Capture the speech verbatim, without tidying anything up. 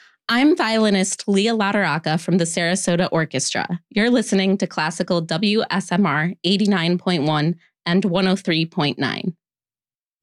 I'm violinist Leah Lateraca from the Sarasota Orchestra. You're listening to Classical W S M R eighty-nine point one and one oh three point nine.